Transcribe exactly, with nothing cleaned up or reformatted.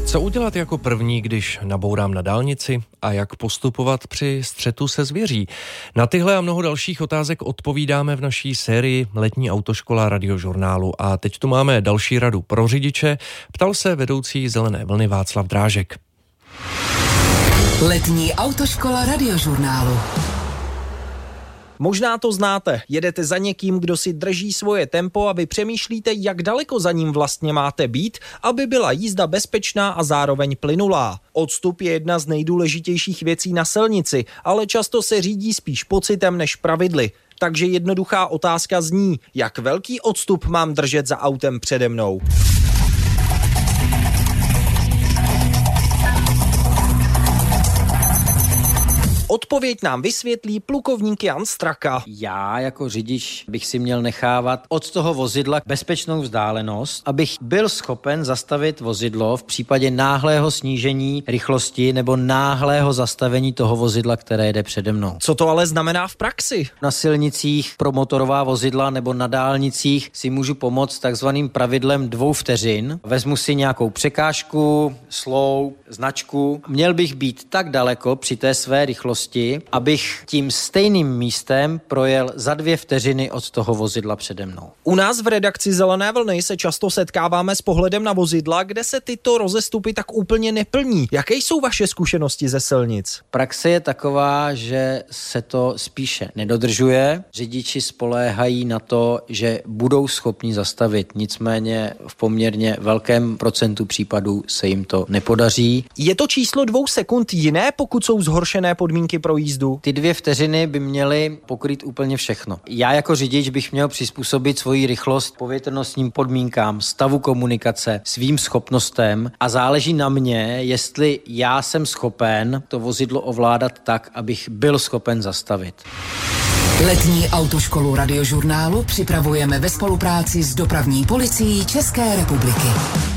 Co udělat jako první, když nabourám na dálnici, a jak postupovat při střetu se zvěří? Na tyhle a mnoho dalších otázek odpovídáme v naší sérii Letní autoškola Radiožurnálu. A teď tu máme další radu pro řidiče. Ptal se vedoucí Zelené vlny Václav Drážek. Letní autoškola Radiožurnálu. Možná to znáte, jedete za někým, kdo si drží svoje tempo a vy přemýšlíte, jak daleko za ním vlastně máte být, aby byla jízda bezpečná a zároveň plynulá. Odstup je jedna z nejdůležitějších věcí na silnici, ale často se řídí spíš pocitem než pravidly. Takže jednoduchá otázka zní, jak velký odstup mám držet za autem přede mnou. Odpověď nám vysvětlí plukovník Jan Straka. Já jako řidič bych si měl nechávat od toho vozidla bezpečnou vzdálenost, abych byl schopen zastavit vozidlo v případě náhlého snížení rychlosti nebo náhlého zastavení toho vozidla, které jede přede mnou. Co to ale znamená v praxi? Na silnicích pro motorová vozidla nebo na dálnicích si můžu pomoct takzvaným pravidlem dvou vteřin. Vezmu si nějakou překážku, sloup, značku. Měl bych být tak daleko při té své rychlosti, abych tím stejným místem projel za dvě vteřiny od toho vozidla přede mnou. U nás v redakci Zelené vlny se často setkáváme s pohledem na vozidla, kde se tyto rozestupy tak úplně neplní. Jaké jsou vaše zkušenosti ze silnic? Praxe je taková, že se to spíše nedodržuje. Řidiči spoléhají na to, že budou schopni zastavit. Nicméně v poměrně velkém procentu případů se jim to nepodaří. Je to číslo dvou sekund jiné, pokud jsou zhoršené podmínky pro jízdu? Ty dvě vteřiny by měly pokrýt úplně všechno. Já jako řidič bych měl přizpůsobit svoji rychlost povětrnostním podmínkám, stavu komunikace, svým schopnostem a záleží na mě, jestli já jsem schopen to vozidlo ovládat tak, abych byl schopen zastavit. Letní autoškolu Radiožurnálu připravujeme ve spolupráci s Dopravní policií České republiky.